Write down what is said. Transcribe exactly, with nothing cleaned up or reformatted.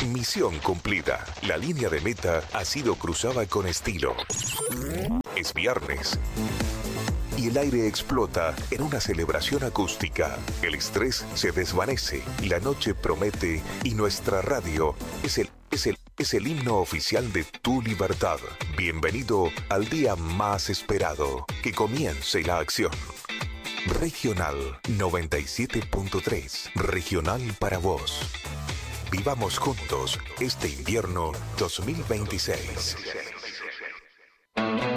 Misión cumplida. La línea de meta ha sido cruzada con estilo. Es viernes y el aire explota en una celebración acústica. El estrés se desvanece, la noche promete y nuestra radio es el, es el, es el himno oficial de tu libertad. Bienvenido al día más esperado. Que comience la acción. Regional noventa y siete punto tres. Regional para vos. Vivamos juntos este invierno dos mil veintiséis.